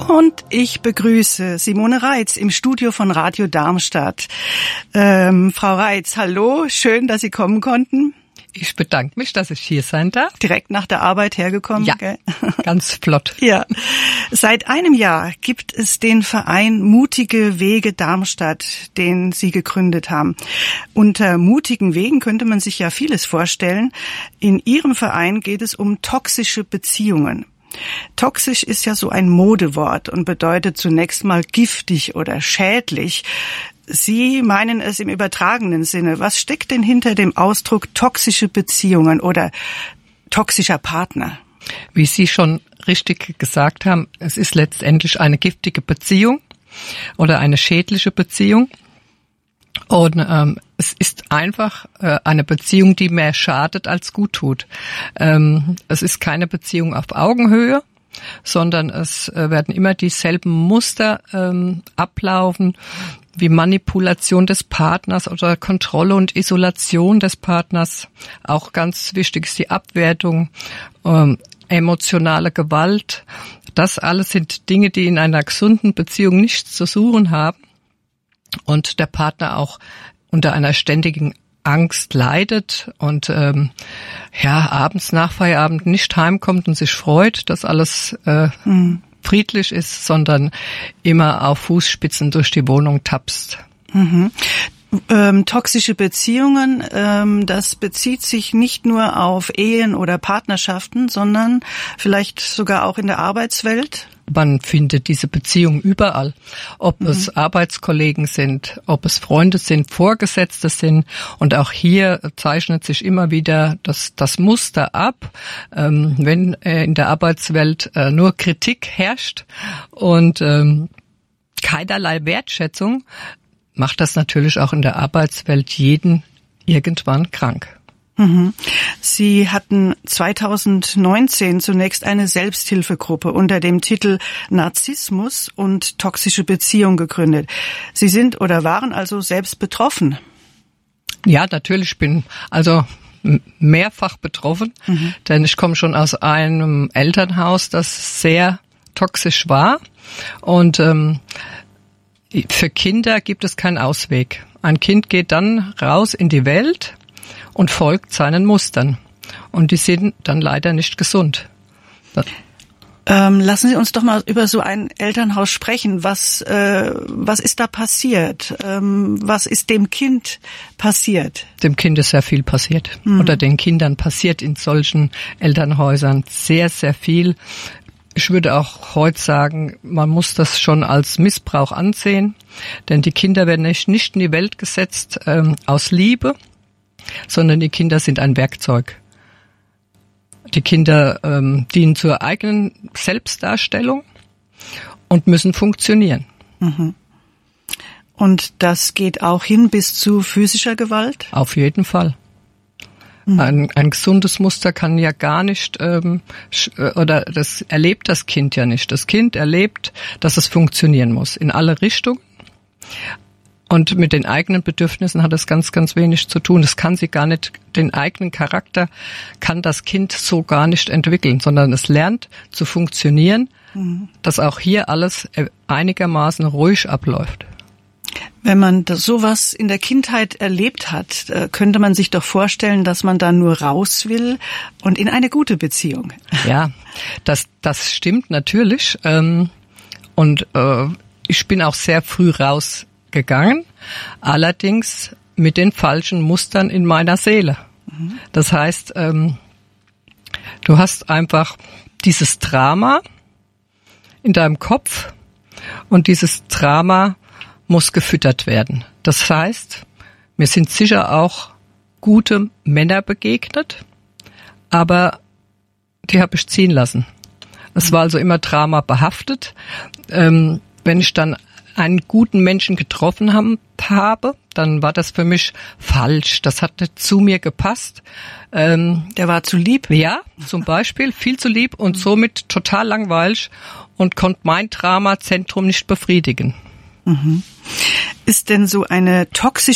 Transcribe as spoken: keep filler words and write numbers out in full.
Und ich begrüße Simone Reitz im Studio von Radio Darmstadt. Ähm, Frau Reitz, hallo, schön, dass Sie kommen konnten. Ich bedanke mich, dass ich hier sein darf. Direkt nach der Arbeit hergekommen? Ja, gell? Ganz flott. Ja. Seit einem Jahr gibt es den Verein Mutige Wege Darmstadt, den Sie gegründet haben. Unter mutigen Wegen könnte man sich ja vieles vorstellen. In Ihrem Verein geht es um toxische Beziehungen. Toxisch ist ja so ein Modewort und bedeutet zunächst mal giftig oder schädlich. Sie meinen es im übertragenen Sinne. Was steckt denn hinter dem Ausdruck toxische Beziehungen oder toxischer Partner? Wie Sie schon richtig gesagt haben, es ist letztendlich eine giftige Beziehung oder eine schädliche Beziehung. Und ähm, es ist einfach äh, eine Beziehung, die mehr schadet als gut tut. Ähm, es ist keine Beziehung auf Augenhöhe, sondern es äh, werden immer dieselben Muster ähm, ablaufen, wie Manipulation des Partners oder Kontrolle und Isolation des Partners. Auch ganz wichtig ist die Abwertung, ähm, emotionale Gewalt. Das alles sind Dinge, die in einer gesunden Beziehung nichts zu suchen haben und der Partner auch unter einer ständigen Angst leidet und ähm, ja abends nach Feierabend nicht heimkommt und sich freut, dass alles äh, mhm. friedlich ist, sondern immer auf Fußspitzen durch die Wohnung tapst. Mhm. Ähm, toxische Beziehungen, ähm, das bezieht sich nicht nur auf Ehen oder Partnerschaften, sondern vielleicht sogar auch in der Arbeitswelt. Man findet diese Beziehung überall, ob mhm. es Arbeitskollegen sind, ob es Freunde sind, Vorgesetzte sind. Und auch hier zeichnet sich immer wieder das, das Muster ab, ähm, wenn äh, in der Arbeitswelt äh, nur Kritik herrscht und ähm, keinerlei Wertschätzung, macht das natürlich auch in der Arbeitswelt jeden irgendwann krank. Mhm. Sie hatten zweitausendneunzehn zunächst eine Selbsthilfegruppe unter dem Titel Narzissmus und toxische Beziehung gegründet. Sie sind oder waren also selbst betroffen? Ja, natürlich bin also mehrfach betroffen, mhm. denn ich komme schon aus einem Elternhaus, das sehr toxisch war und ähm, für Kinder gibt es keinen Ausweg. Ein Kind geht dann raus in die Welt und folgt seinen Mustern. Und die sind dann leider nicht gesund. Ähm, lassen Sie uns doch mal über so ein Elternhaus sprechen. Was, äh, was ist da passiert? Ähm, was ist dem Kind passiert? Dem Kind ist sehr viel passiert. Mhm. Oder den Kindern passiert in solchen Elternhäusern sehr, sehr viel. Ich würde auch heute sagen, man muss das schon als Missbrauch ansehen, denn die Kinder werden nicht, nicht in die Welt gesetzt ähm, aus Liebe, sondern die Kinder sind ein Werkzeug. Die Kinder ähm, dienen zur eigenen Selbstdarstellung und müssen funktionieren. Mhm. Und das geht auch hin bis zu physischer Gewalt? Auf jeden Fall. Ein, ein gesundes Muster kann ja gar nicht, ähm, oder das erlebt das Kind ja nicht. Das Kind erlebt, dass es funktionieren muss, in alle Richtungen. Und mit den eigenen Bedürfnissen hat es ganz, ganz wenig zu tun. Das kann sie gar nicht, den eigenen Charakter kann das Kind so gar nicht entwickeln, sondern es lernt zu funktionieren, mhm. dass auch hier alles einigermaßen ruhig abläuft. Wenn man das, sowas in der Kindheit erlebt hat, könnte man sich doch vorstellen, dass man da nur raus will und in eine gute Beziehung. Ja, das, das stimmt natürlich. Und ich bin auch sehr früh rausgegangen, allerdings mit den falschen Mustern in meiner Seele. Mhm. Das heißt, du hast einfach dieses Drama in deinem Kopf und dieses Drama muss gefüttert werden. Das heißt, mir sind sicher auch gute Männer begegnet, aber die habe ich ziehen lassen. Es war also immer Drama behaftet. Ähm, wenn ich dann einen guten Menschen getroffen haben, habe, dann war das für mich falsch. Das hat nicht zu mir gepasst. Ähm, Der war zu lieb? Ja, zum Beispiel, viel zu lieb und somit total langweilig und konnte mein Dramazentrum nicht befriedigen. Mhm. Ist denn so eine toxische